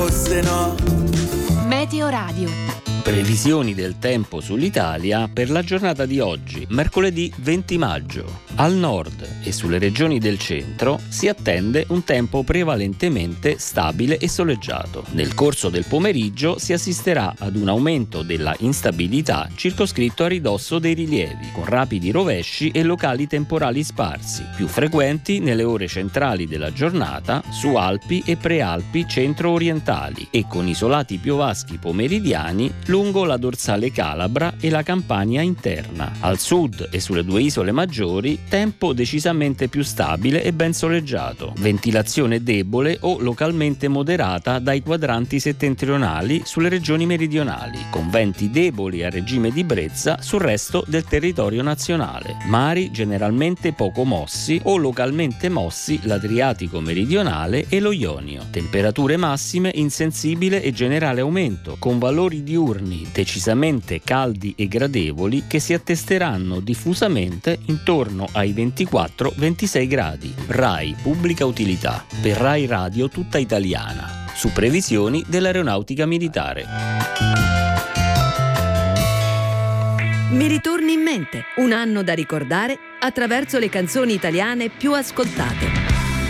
forse no. Meteo Radio. Previsioni del tempo sull'Italia per la giornata di oggi, mercoledì 20 maggio. Al nord e sulle regioni del centro si attende un tempo prevalentemente stabile e soleggiato. Nel corso del pomeriggio si assisterà ad un aumento della instabilità circoscritto a ridosso dei rilievi, con rapidi rovesci e locali temporali sparsi, più frequenti nelle ore centrali della giornata su Alpi e Prealpi centro-orientali e con isolati piovaschi pomeridiani lungo la dorsale calabra e la Campania interna. Al sud e sulle due isole maggiori tempo decisamente più stabile e ben soleggiato, ventilazione debole o localmente moderata dai quadranti settentrionali sulle regioni meridionali, con venti deboli a regime di brezza sul resto del territorio nazionale, mari generalmente poco mossi o localmente mossi l'Adriatico meridionale e lo Ionio, temperature massime in sensibile e generale aumento, con valori diurni decisamente caldi e gradevoli che si attesteranno diffusamente intorno ai 24-26 gradi. RAI Pubblica Utilità, per RAI Radio tutta italiana, su previsioni dell'Aeronautica Militare. Mi ritorni in mente, un anno da ricordare attraverso le canzoni italiane più ascoltate.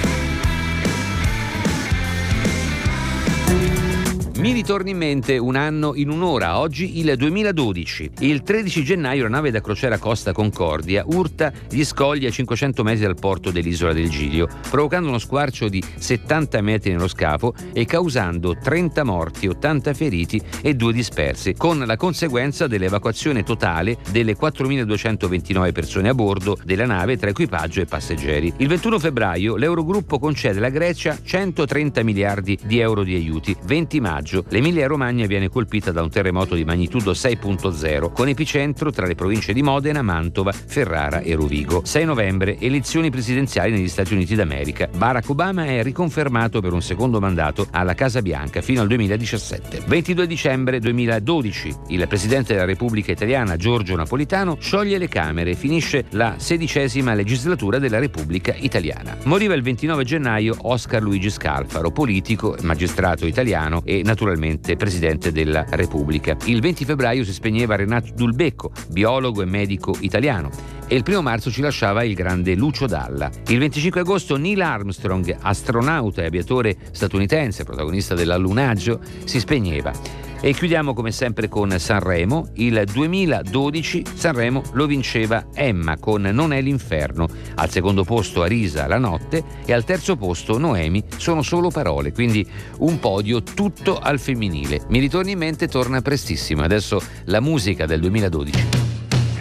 Mi ritorni in mente un anno in un'ora, oggi il 2012. Il 13 gennaio la nave da crociera Costa Concordia urta gli scogli a 500 metri dal porto dell'isola del Giglio, provocando uno squarcio di 70 metri nello scafo e causando 30 morti, 80 feriti e 2 dispersi, con la conseguenza dell'evacuazione totale delle 4.229 persone a bordo della nave tra equipaggio e passeggeri. Il 21 febbraio l'Eurogruppo concede alla Grecia 130 miliardi di euro di aiuti. 20 maggio l'Emilia-Romagna viene colpita da un terremoto di magnitudo 6.0 con epicentro tra le province di Modena, Mantova, Ferrara e Rovigo. 6 novembre, elezioni presidenziali negli Stati Uniti d'America. Barack Obama è riconfermato per un secondo mandato alla Casa Bianca fino al 2017. 22 dicembre 2012, il Presidente della Repubblica Italiana Giorgio Napolitano scioglie le Camere e finisce la 16ª legislatura della Repubblica Italiana. Moriva il 29 gennaio Oscar Luigi Scalfaro, politico, magistrato italiano e naturalmente Presidente della Repubblica. Il 20 febbraio si spegneva Renato Dulbecco, biologo e medico italiano, e il 1 marzo ci lasciava il grande Lucio Dalla. Il 25 agosto Neil Armstrong, astronauta e aviatore statunitense, protagonista dell'allunaggio, si spegneva. E chiudiamo come sempre con Sanremo. Il 2012 Sanremo lo vinceva Emma con Non è l'inferno, al secondo posto Arisa La notte e al terzo posto Noemi Sono solo parole, quindi un podio tutto al femminile. Mi ritorni in mente, torna prestissimo. Adesso la musica del 2012.